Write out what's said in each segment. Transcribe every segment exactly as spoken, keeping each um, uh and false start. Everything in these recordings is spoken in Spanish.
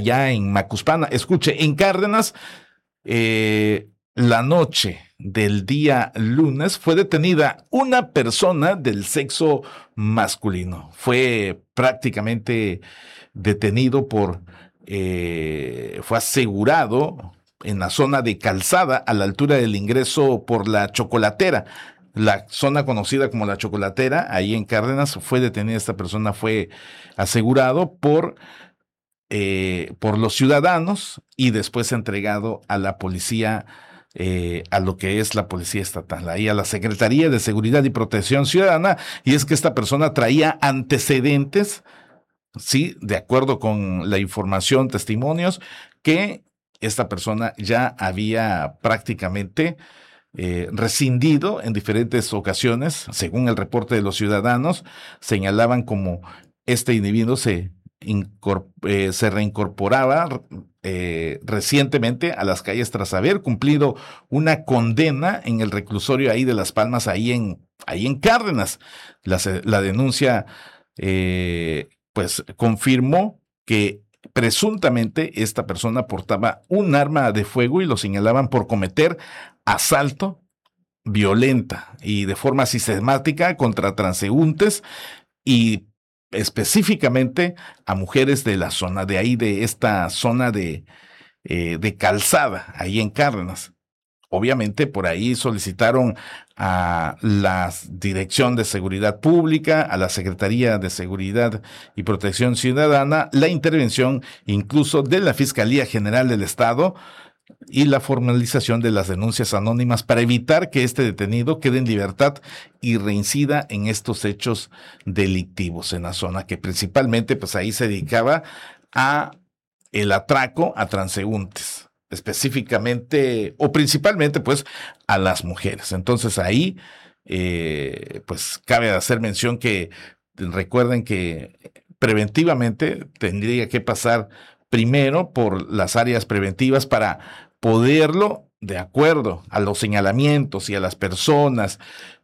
allá en Macuspana. Escuche, en Cárdenas, eh, la noche del día lunes fue detenida una persona del sexo masculino. Fue prácticamente detenido por, eh, fue asegurado en la zona de Calzada, a la altura del ingreso por la Chocolatera. La zona conocida como la Chocolatera, ahí en Cárdenas, fue detenida esta persona, fue asegurado por, eh, por los ciudadanos y después entregado a la policía, eh, a lo que es la policía estatal, ahí a la Secretaría de Seguridad y Protección Ciudadana, y es que esta persona traía antecedentes, sí, de acuerdo con la información, testimonios, que esta persona ya había prácticamente eh, rescindido en diferentes ocasiones, según el reporte de los ciudadanos, señalaban como este individuo se, eh, se reincorporaba eh, recientemente a las calles tras haber cumplido una condena en el reclusorio ahí de Las Palmas, ahí en, ahí en Cárdenas. La, la denuncia eh, pues confirmó que presuntamente esta persona portaba un arma de fuego y lo señalaban por cometer asalto violenta y de forma sistemática contra transeúntes y específicamente a mujeres de la zona de ahí, de esta zona de, eh, de Calzada, ahí en Cárdenas. Obviamente por ahí solicitaron a la Dirección de Seguridad Pública, a la Secretaría de Seguridad y Protección Ciudadana, la intervención incluso de la Fiscalía General del Estado y la formalización de las denuncias anónimas para evitar que este detenido quede en libertad y reincida en estos hechos delictivos en la zona, que principalmente pues ahí se dedicaba a el atraco a transeúntes, específicamente o principalmente pues a las mujeres. Entonces ahí eh, pues cabe hacer mención que recuerden que preventivamente tendría que pasar primero por las áreas preventivas para poderlo, de acuerdo a los señalamientos y a las personas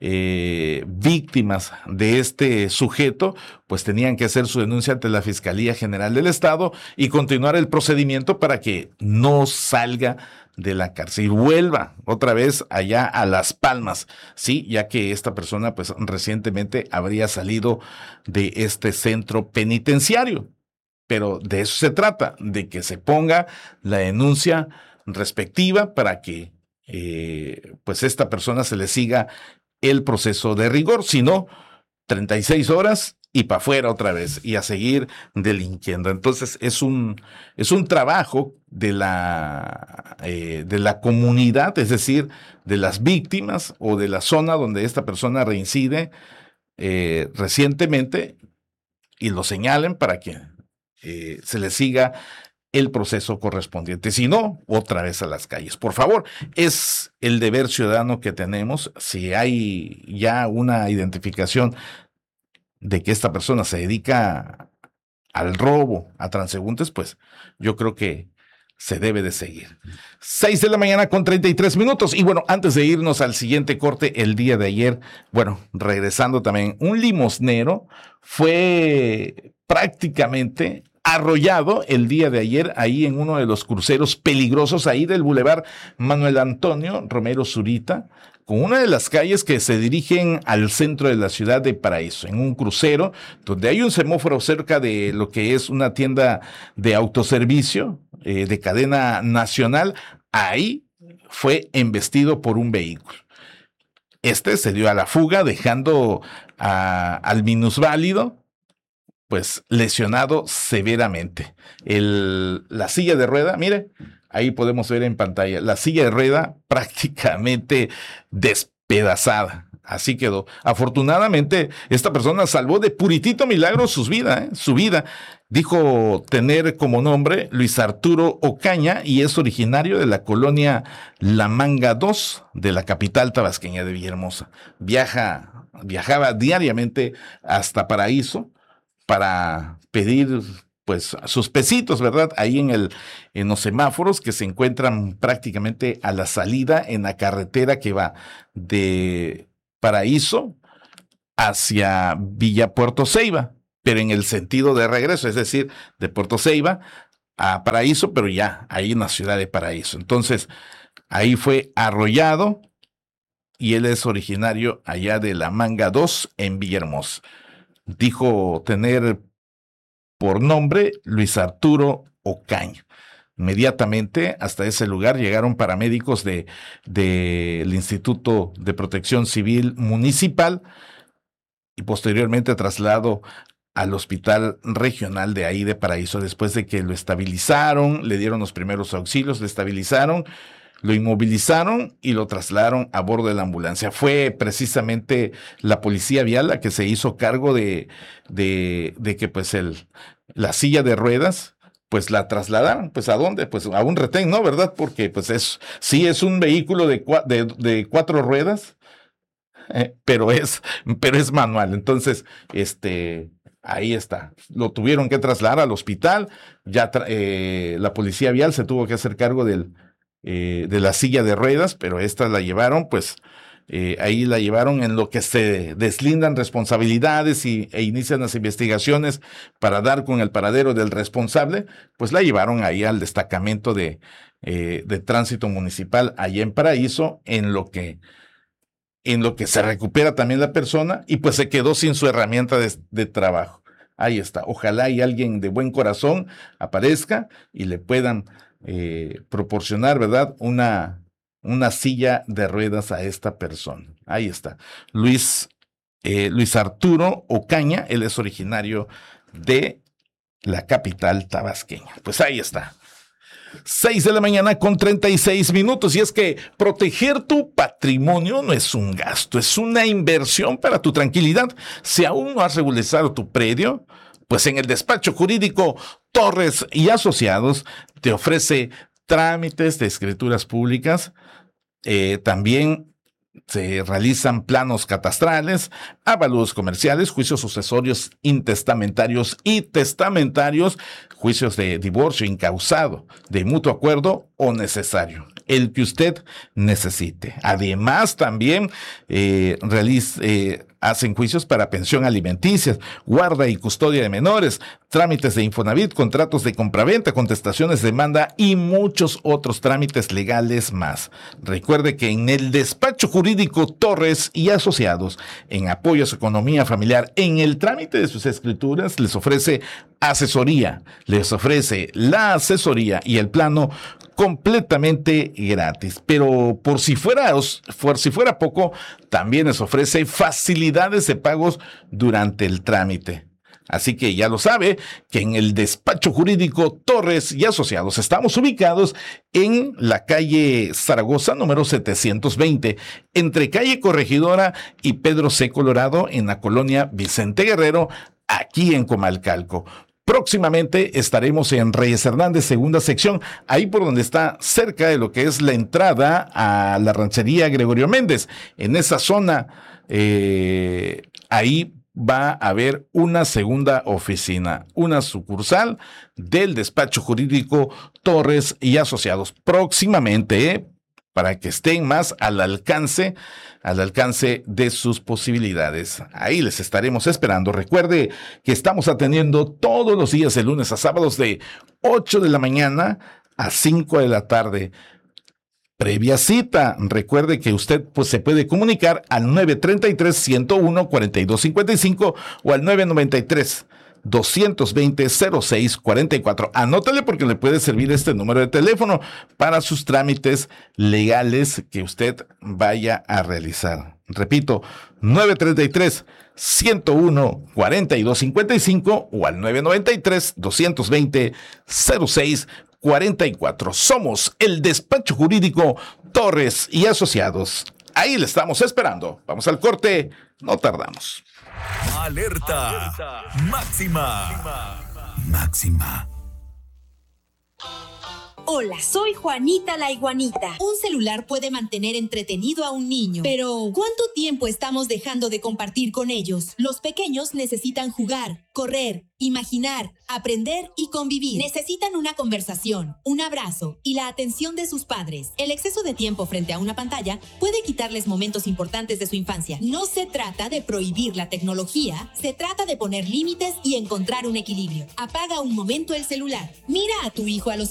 eh, víctimas de este sujeto, pues tenían que hacer su denuncia ante la Fiscalía General del Estado y continuar el procedimiento para que no salga de la cárcel y vuelva otra vez allá a Las Palmas, sí, ya que esta persona pues recientemente habría salido de este centro penitenciario. Pero de eso se trata, de que se ponga la denuncia respectiva para que eh, pues esta persona se le siga el proceso de rigor, si no, treinta y seis horas y para afuera otra vez y a seguir delinquiendo. Entonces es un, es un trabajo de la, eh, de la comunidad, es decir, de las víctimas o de la zona donde esta persona reincide eh, recientemente y lo señalen para que eh, se le siga el proceso correspondiente. Si no, otra vez a las calles. Por favor, es el deber ciudadano que tenemos. Si hay ya una identificación de que esta persona se dedica al robo, a transeúntes, pues yo creo que se debe de seguir. Seis de la mañana con treinta y tres minutos. Y bueno, antes de irnos al siguiente corte, el día de ayer, bueno, regresando también, un limosnero fue prácticamente arrollado el día de ayer ahí en uno de los cruceros peligrosos ahí del Boulevard Manuel Antonio Romero Zurita, con una de las calles que se dirigen al centro de la ciudad de Paraíso, en un crucero donde hay un semáforo cerca de lo que es una tienda de autoservicio eh, de cadena nacional. Ahí fue embestido por un vehículo. Este se dio a la fuga, dejando a, al minusválido pues lesionado severamente. El, la silla de rueda, mire, ahí podemos ver en pantalla, la silla de rueda prácticamente despedazada. Así quedó. Afortunadamente, esta persona salvó de puritito milagro sus vida, ¿eh? su vida. Dijo tener como nombre Luis Arturo Ocaña y es originario de la colonia La Manga dos de la capital tabasqueña de Villahermosa. Viaja, viajaba diariamente hasta Paraíso para pedir pues sus pesitos, ¿verdad? Ahí en el en los semáforos que se encuentran prácticamente a la salida en la carretera que va de Paraíso hacia Villa Puerto Ceiba, pero en el sentido de regreso, es decir, de Puerto Ceiba a Paraíso, pero ya ahí en la ciudad de Paraíso. Entonces, ahí fue arrollado y él es originario allá de La Manga dos en Villahermosa. Dijo tener por nombre Luis Arturo Ocaña. Inmediatamente hasta ese lugar llegaron paramédicos de, de, del Instituto de Protección Civil Municipal y posteriormente trasladado al hospital regional de ahí de Paraíso, después de que lo estabilizaron, le dieron los primeros auxilios, le estabilizaron, lo inmovilizaron y lo trasladaron a bordo de la ambulancia. Fue precisamente la policía vial la que se hizo cargo de, de, de que pues el, la silla de ruedas pues la trasladaron, pues ¿a dónde? Pues a un retén, ¿no? ¿Verdad? Porque pues es, sí es un vehículo de, de, de cuatro ruedas, eh, pero es, pero es manual. Entonces, este, ahí está. Lo tuvieron que trasladar al hospital. Ya eh, la policía vial se tuvo que hacer cargo del, eh, de la silla de ruedas, pero esta la llevaron, pues, eh, ahí la llevaron en lo que se deslindan responsabilidades y, e inician las investigaciones para dar con el paradero del responsable, pues la llevaron ahí al destacamento de, eh, de tránsito municipal allá en Paraíso, en lo que en lo que se recupera también la persona y pues se quedó sin su herramienta de, de trabajo. Ahí está. Ojalá y alguien de buen corazón aparezca y le puedan eh, proporcionar, ¿verdad? Una, una silla de ruedas a esta persona. Ahí está. Luis, eh, Luis Arturo Ocaña, él es originario de la capital tabasqueña. Pues ahí está. seis de la mañana con treinta y seis minutos. Y es que proteger tu patrimonio no es un gasto, es una inversión para tu tranquilidad. Si aún no has regularizado tu predio, pues en el despacho jurídico Torres y Asociados te ofrece trámites de escrituras públicas. Eh, también se realizan planos catastrales, avalúos comerciales, juicios sucesorios intestamentarios y testamentarios, juicios de divorcio incausado, de mutuo acuerdo o necesario, el que usted necesite. Además, también eh, realiza, eh, hacen juicios para pensión alimenticia, guarda y custodia de menores, trámites de Infonavit, contratos de compraventa, contestaciones de demanda y muchos otros trámites legales más. Recuerde que en el despacho jurídico Torres y Asociados, en apoyo a su economía familiar, en el trámite de sus escrituras, les ofrece asesoría, les ofrece la asesoría y el plano completamente gratis. Pero por si fuera, por si fuera poco, también les ofrece facilidades de pagos durante el trámite. Así que ya lo sabe, que en el despacho jurídico Torres y Asociados estamos ubicados en la calle Zaragoza número setecientos veinte, entre calle Corregidora y Pedro C. Colorado, en la colonia Vicente Guerrero, aquí en Comalcalco. Próximamente estaremos en Reyes Hernández, segunda sección, ahí por donde está cerca de lo que es la entrada a la ranchería Gregorio Méndez. En esa zona, eh, ahí va a haber una segunda oficina, una sucursal del despacho jurídico Torres y Asociados. Próximamente, ¿eh? Para que estén más al alcance, al alcance de sus posibilidades. Ahí les estaremos esperando. Recuerde que estamos atendiendo todos los días de lunes a sábados de ocho de la mañana a cinco de la tarde. Previa cita, recuerde que usted pues, se puede comunicar al nueve treinta y tres, ciento uno, cuarenta y dos cincuenta y cinco o al nueve noventa y tres, doscientos veinte, cero seis cuarenta y cuatro. Anótale porque le puede servir este número de teléfono para sus trámites legales que usted vaya a realizar. Repito, nueve treinta y tres, ciento uno, cuarenta y dos cincuenta y cinco o al nueve noventa y tres, doscientos veinte, cero seis cuarenta y cuatro. Somos el despacho jurídico Torres y Asociados. Ahí le estamos esperando. Vamos al corte, no tardamos. Alerta, Alerta. Máxima. Máxima. Hola, soy Juanita la iguanita. Un celular puede mantener entretenido a un niño, pero ¿cuánto tiempo estamos dejando de compartir con ellos? Los pequeños necesitan jugar, correr, imaginar, aprender y convivir. Necesitan una conversación, un abrazo y la atención de sus padres. El exceso de tiempo frente a una pantalla puede quitarles momentos importantes de su infancia. No se trata de prohibir la tecnología, se trata de poner límites y encontrar un equilibrio. Apaga un momento el celular. Mira a tu hijo a los